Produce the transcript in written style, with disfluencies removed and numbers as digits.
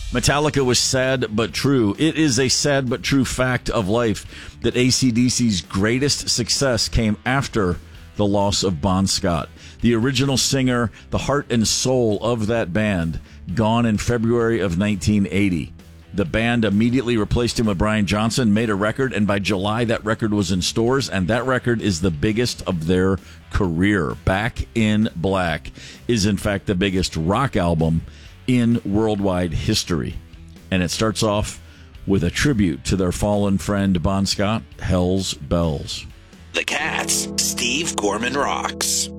Metallica was sad but true. It is a sad but true fact of life that AC/DC's greatest success came after the loss of Bon Scott. The original singer, the heart and soul of that band, gone in February of 1980. The band immediately replaced him with Brian Johnson, made a record, and by July that record was in stores, and that record is the biggest of their career. Back in Black is in fact the biggest rock album in worldwide history. And it starts off with a tribute to their fallen friend Bon Scott, Hell's Bells. The Cats, Steve Gorman Rocks.